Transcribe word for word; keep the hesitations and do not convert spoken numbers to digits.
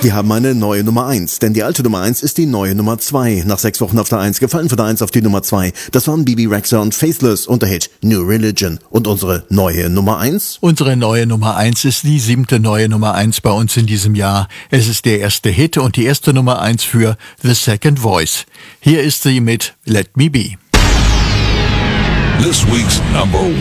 Wir haben eine neue Nummer eins, denn die alte Nummer eins ist die neue Nummer zwei. Nach sechs Wochen auf der eins gefallen von der eins auf die Nummer zwei. Das waren Bebe Rexha und Faithless und der Hit New Religion. Und unsere neue Nummer eins? Unsere neue Nummer eins ist die siebte neue Nummer eins bei uns in diesem Jahr. Es ist der erste Hit und die erste Nummer eins für The Second Voice. Hier ist sie mit Let Me Be. This week's number